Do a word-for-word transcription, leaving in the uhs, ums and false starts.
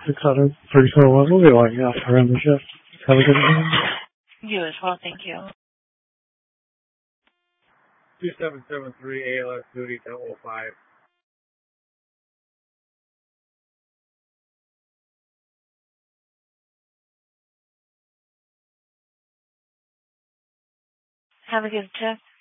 six hundred thirty-four one. We'll be lining up around the shift. Have a good evening. You as well, thank you. two seven seven three A L S duty to oh five. Have a good shift.